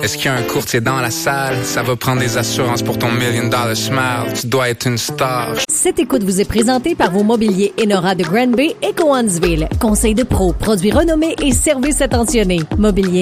Est-ce qu'il y a un courtier dans la salle? Ça va prendre des assurances pour ton $1 million smile. Tu dois être une star. Cette écoute vous est présentée par vos mobiliers Enora de Granby et Cowansville. Conseil de pro, produits renommés et services attentionnés. Mobilier